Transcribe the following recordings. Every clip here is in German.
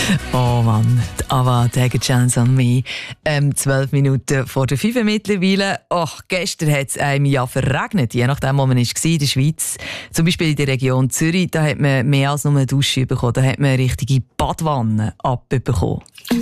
Oh Mann, die Ava, Take a Chance on Me. 12 Minuten vor der 5 mittlerweile. Gestern hat es einem ja verregnet, je nachdem, wo man war in der Schweiz. Zum Beispiel in der Region Zürich, da hat man mehr als nur eine Dusche bekommen, da hat man eine richtige Badwanne abbekommen.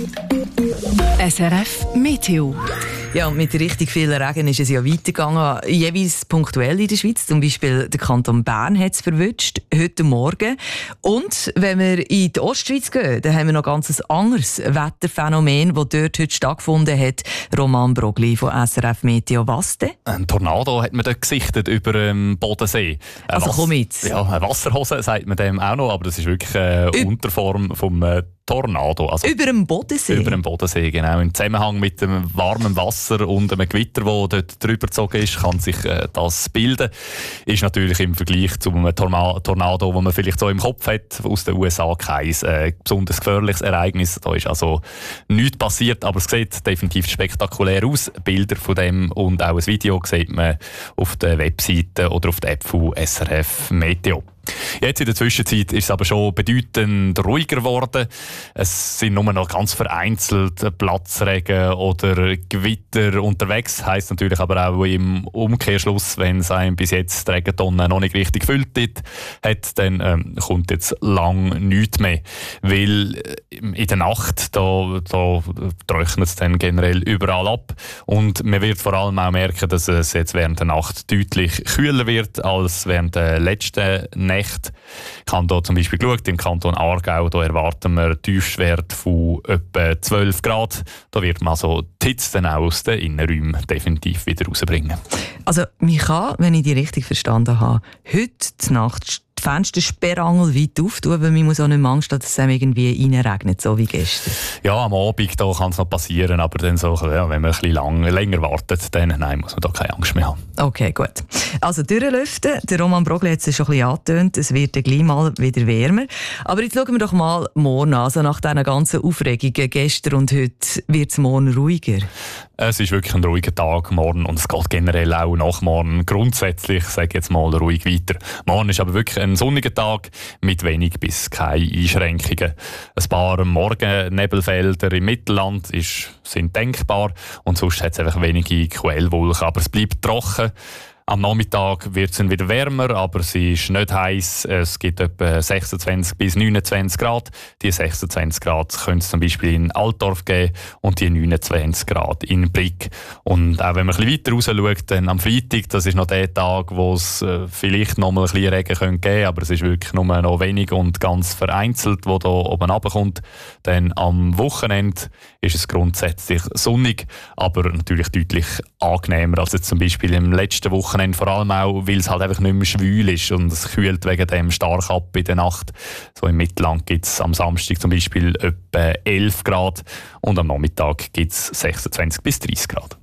SRF Meteo. Ja, und mit richtig viel Regen ist es ja weitergegangen, jeweils punktuell in der Schweiz. Zum Beispiel der Kanton Bern hat es verwünscht, heute Morgen. Und wenn wir in die Ostschweiz gehen, dann haben wir noch ganz ein anderes Wetterphänomen, das dort heute stattgefunden hat. Roman Brogli von SRF Meteo. Was denn? Ein Tornado hat man dort gesichtet über dem Bodensee. Also komm mit. Ja, eine Wasserhose sagt man dem auch noch, aber das ist wirklich eine Unterform vom Tornado. Also über dem Bodensee? Über dem Bodensee, genau. Im Zusammenhang mit dem warmen Wasser und einem Gewitter, das dort drüber gezogen ist, kann sich das bilden. Ist natürlich im Vergleich zu einem Tornado, das man vielleicht so im Kopf hat, aus den USA kein besonders gefährliches Ereignis. Da ist also nichts passiert, aber es sieht definitiv spektakulär aus. Bilder von dem und auch ein Video sieht man auf der Webseite oder auf der App von SRF Meteo. Jetzt in der Zwischenzeit ist es aber schon bedeutend ruhiger geworden. Es sind nur noch ganz vereinzelt Platzregen oder Gewitter unterwegs. Heisst natürlich aber auch im Umkehrschluss, wenn es einem bis jetzt die Regentonne noch nicht richtig gefüllt hat, dann kommt jetzt lang nichts mehr. Weil in der Nacht da trocknet es dann generell überall ab. Und man wird vor allem auch merken, dass es jetzt während der Nacht deutlich kühler wird als während der letzten Nacht. Ich habe hier zum Beispiel geschaut, im Kanton Aargau, da erwarten wir Tiefstwert von etwa 12 Grad. Da wird man also die Hitze dann auch aus den Innenräumen definitiv wieder rausbringen. Also man kann, wenn ich die richtig verstanden habe, heute Nacht die Fenstersperrangel weit auftun, weil man muss auch nicht mehr Angst haben, dass es irgendwie reinregnet, so wie gestern. Ja, am Abend da kann es noch passieren, aber dann so, ja, wenn man ein bisschen länger wartet, dann muss man da keine Angst mehr haben. Okay, gut. Also durchlüften. Der Roman Brogli hat es schon ein bisschen angetönt, es wird dann gleich mal wieder wärmer. Aber jetzt schauen wir doch mal morgen an. Also nach diesen ganzen Aufregungen gestern und heute wird es morgen ruhiger. Es ist wirklich ein ruhiger Tag morgen und es geht generell auch nach morgen grundsätzlich, sage ich jetzt mal, ruhig weiter. Morgen ist aber wirklich ein sonniger Tag mit wenig bis keine Einschränkungen. Ein paar Morgennebelfelder im Mittelland sind denkbar und sonst hat es einfach wenige Quellwolken, aber es bleibt trocken. Am Nachmittag wird es dann wieder wärmer, aber es ist nicht heiß. Es gibt etwa 26 bis 29 Grad. Die 26 Grad können es zum Beispiel in Altdorf geben und die 29 Grad in Brig. Und auch wenn man ein bisschen weiter raus schaut, dann am Freitag, das ist noch der Tag, wo es vielleicht noch mal ein bisschen Regen geben könnte, aber es ist wirklich nur noch wenig und ganz vereinzelt, wo da oben runterkommt. Dann am Wochenende ist es grundsätzlich sonnig, aber natürlich deutlich angenehmer als jetzt zum Beispiel im letzten Wochenende, vor allem auch, weil es halt einfach nicht mehr schwül ist und es kühlt wegen dem stark ab in der Nacht. So im Mittelland gibt es am Samstag zum Beispiel etwa 11 Grad und am Nachmittag gibt es 26 bis 30 Grad.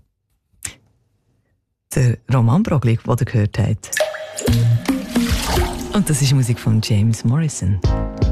Der Roman Brogli, den ihr gehört habt. Und das ist Musik von James Morrison.